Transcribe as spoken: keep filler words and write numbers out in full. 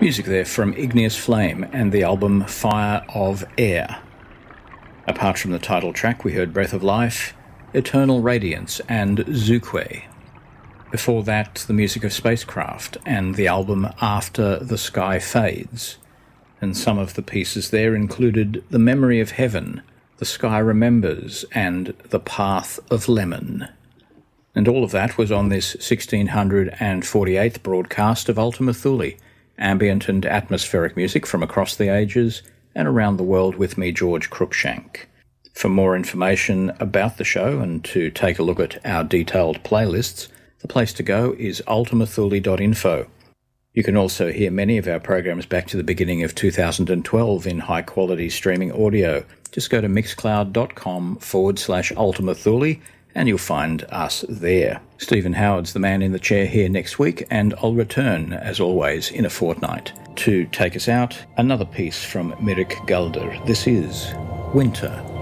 Music there from Igneous Flame and the album Fire of Air. Apart from the title track, we heard Breath of Life, Eternal Radiance and Zuque. Before that, the music of Spacecraft and the album After the Sky Fades. And some of the pieces there included The Memory of Heaven, The Sky Remembers and The Path of Lemon. And all of that was on this one thousand six hundred forty-eighth broadcast of Ultima Thule, ambient and atmospheric music from across the ages and around the world with me, George Cruikshank. For more information about the show and to take a look at our detailed playlists, the place to go is ultima thule dot info. You can also hear many of our programs back to the beginning of two thousand twelve in high-quality streaming audio. Just go to mixcloud.com forward slash Ultima Thule and you'll find us there. Stephen Howard's the man in the chair here next week, and I'll return, as always, in a fortnight. To take us out, another piece from Mirik Gulder. This is Winter.